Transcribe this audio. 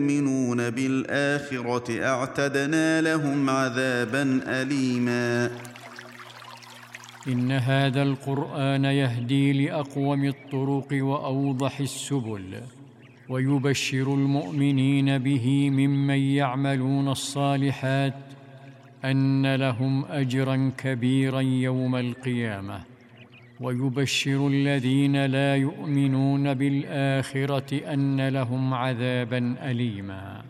يؤمنون بالآخرة أعتدنا لهم عذابا أليما إن هذا القرآن يهدي لأقوم الطرق وأوضح السبل، ويبشر المؤمنين به ممن يعملون الصالحات أن لهم أجرا كبيرا يوم القيامة، ويبشر الذين لا يؤمنون بالآخرة أن لهم عذابا أليما.